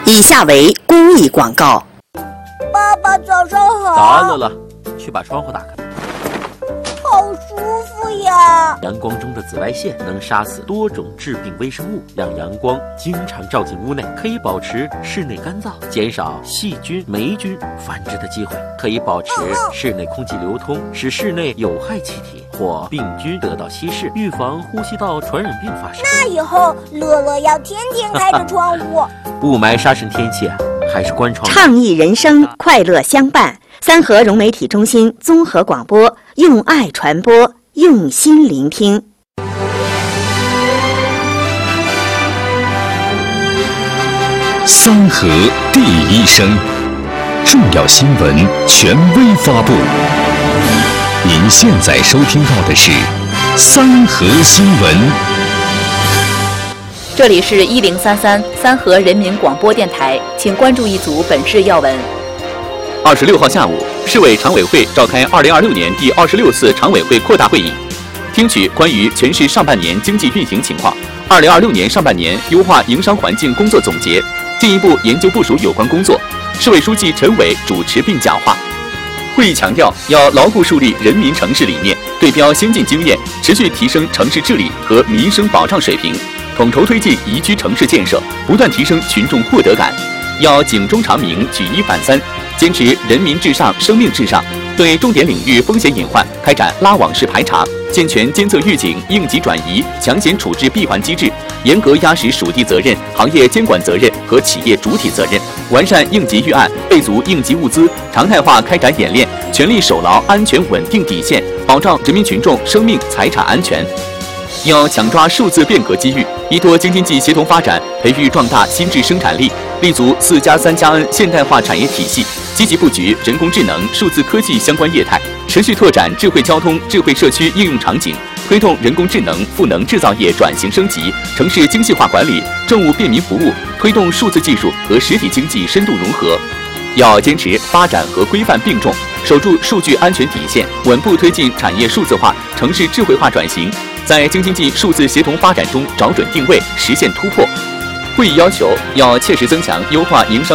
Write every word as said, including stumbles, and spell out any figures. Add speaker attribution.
Speaker 1: 以下为公益广告。
Speaker 2: 爸爸，早上好。
Speaker 3: 早安，乐乐，去把窗户打开。
Speaker 2: 好舒服呀！
Speaker 3: 阳光中的紫外线能杀死多种致病微生物，让阳光经常照进屋内，可以保持室内干燥，减少细菌、霉菌繁殖的机会，可以保持室内空气流通，使室内有害气体或病菌得到稀释，预防呼吸道传染病发生。
Speaker 2: 那以后乐乐要天天开着窗户。
Speaker 3: 雾霾杀人天气啊，还是关窗。
Speaker 1: 倡议人生，快乐相伴。三河融媒体中心综合广播，用爱传播，用心聆听。
Speaker 4: 三河第一声，重要新闻权威发布。您现在收听到的是三河新闻。
Speaker 5: 这里是一零三三三河人民广播电台，请关注一组本市要闻。
Speaker 6: 二十六号下午，市委常委会召开二零二六年第二十六次常委会扩大会议，听取关于全市上半年经济运行情况、二零二六年上半年优化营商环境工作总结，进一步研究部署有关工作。市委书记陈伟主持并讲话。会议强调，要牢固树立人民城市理念，对标先进经验，持续提升城市治理和民生保障水平，统筹推进宜居城市建设，不断提升群众获得感。要警钟长鸣，举一反三，坚持人民至上、生命至上，对重点领域风险隐患开展拉网式排查，健全监测预警、应急转移、抢险处置闭环机制，严格压实属地责任、行业监管责任和企业主体责任，完善应急预案，备足应急物资，常态化开展演练，全力守牢安全稳定底线，保障人民群众生命财产安全。要抢抓数字变革机遇，依托京津冀协同发展，培育壮大新质生产力，立足四加三加 N 现代化产业体系，积极布局人工智能、数字科技相关业态，持续拓展智慧交通、智慧社区应用场景，推动人工智能赋能制造业转型升级，城市精细化管理、政务便民服务，推动数字技术和实体经济深度融合。要坚持发展和规范并重，守住数据安全底线，稳步推进产业数字化、城市智慧化转型，在京津冀数字协同发展中找准定位，实现突破。会议要求要切实增强优化营商